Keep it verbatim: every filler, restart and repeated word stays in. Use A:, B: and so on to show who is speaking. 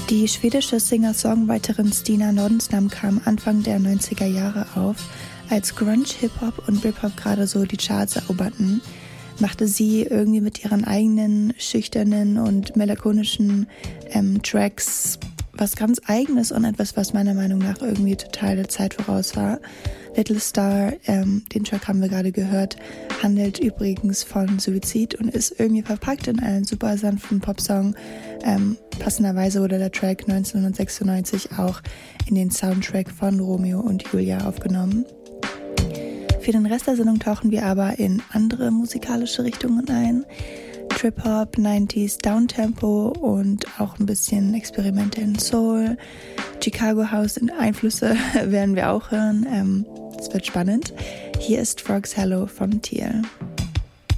A: Die schwedische Singer-Songwriterin Stina Nordenstam kam Anfang der neunziger Jahre auf. Als Grunge, Hip-Hop und Britpop gerade so die Charts eroberten, machte sie irgendwie mit ihren eigenen schüchternen und melancholischen ähm, Tracks was ganz Eigenes und etwas, was meiner Meinung nach irgendwie total der Zeit voraus war. Little Star, ähm, den Track haben wir gerade gehört, handelt übrigens von Suizid und ist irgendwie verpackt in einen super sanften Popsong. Ähm, passenderweise wurde der Track neunzehnhundertsechsundneunzig auch in den Soundtrack von Romeo und Julia aufgenommen. Für den Rest der Sendung tauchen wir aber in andere musikalische Richtungen ein. Trip-Hop, neunziger Downtempo und auch ein bisschen Experimente in Soul. Chicago House und Einflüsse werden wir auch hören. Ähm, es wird spannend. Hier ist Frogs Hello von Teal.